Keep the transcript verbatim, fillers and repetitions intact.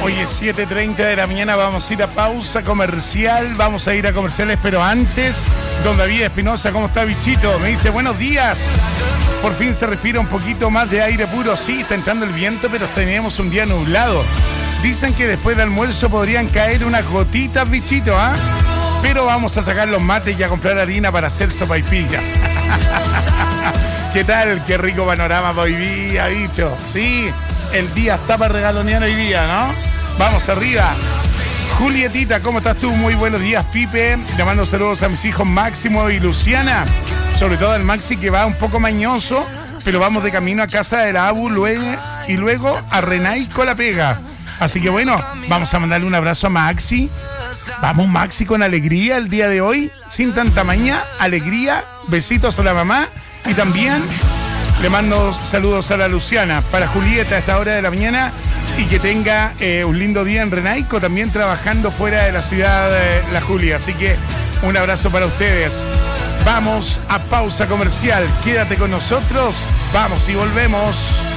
Hoy es siete treinta de la mañana, vamos a ir a pausa comercial, vamos a ir a comerciales, pero antes, don David Espinosa, ¿cómo está, bichito? Me dice, buenos días, por fin se respira un poquito más de aire puro, sí, está entrando el viento, pero tenemos un día nublado. Dicen que después del almuerzo podrían caer unas gotitas, bichito, ¿ah? ¿eh? Pero vamos a sacar los mates y a comprar harina para hacer sopaipillas. ¿Qué tal? Qué rico panorama hoy día, bicho. Sí, el día está para regalonear hoy día, ¿no? Vamos arriba. Julietita, ¿cómo estás tú? Muy buenos días, Pipe. Le mando saludos a mis hijos Máximo y Luciana. Sobre todo al Maxi, que va un poco mañoso, pero vamos de camino a casa de la Abu luego, y luego a Renay con la pega. Así que bueno, vamos a mandarle un abrazo a Maxi. Vamos, Maxi, con alegría el día de hoy, sin tanta maña, alegría, besitos a la mamá y también le mando saludos a la Luciana. Para Julieta a esta hora de la mañana y que tenga eh, un lindo día en Renaico, también trabajando fuera de la ciudad de la Julia. Así que un abrazo para ustedes. Vamos a pausa comercial, quédate con nosotros, vamos y volvemos.